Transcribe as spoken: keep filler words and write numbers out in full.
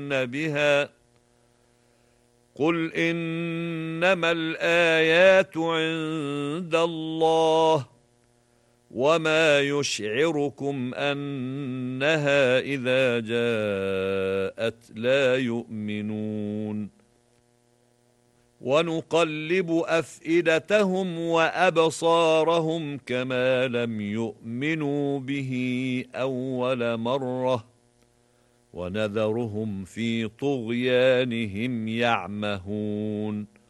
بها قل إنما الآيات عند الله وما يشعركم أنها إذا جاءت لا يؤمنون ونقلب أفئدتهم وأبصارهم كما لم يؤمنوا به أول مرة ونذرهم في طغيانهم يعمهون